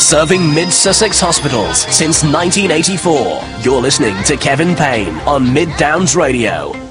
Serving Mid-Sussex hospitals since 1984. You're listening to Kevin Payne on Mid Downs Radio.